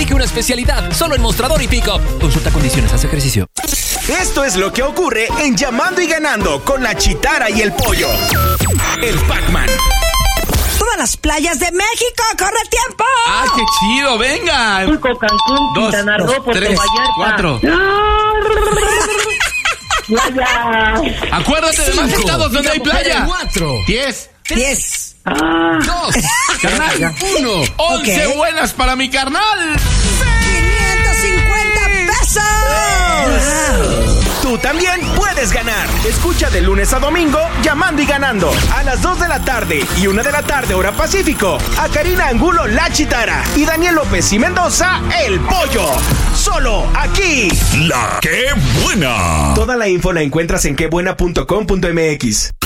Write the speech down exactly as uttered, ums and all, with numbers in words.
Elige una especialidad solo en Mostrador y Pick-up. Consulta condiciones, haz ejercicio. Esto es lo que ocurre en Llamando y Ganando con la Chitara y el Pollo. El Pac-Man. Todas las playas de México, ¡corre el tiempo! ¡Ah, qué chido! ¡Venga! Acapulco, Cancún, Dos, Quintana Roo, Puerto tres, Vallarta. cuatro. Playa. Acuérdate de más estados donde hay playa. Cuatro. Diez. Diez. Ah. Dos. Carnal. Uno. Once Ok. buenas para mi carnal. quinientos cincuenta pesos. Tú también puedes ganar. Escucha de lunes a domingo Llamando y Ganando a las dos de la tarde y una de la tarde hora Pacífico a Karina Angulo La Chitara y Daniel López y Mendoza El Pollo. Solo aquí. La Qué Buena. Toda la info la encuentras en quebuena punto com punto m x.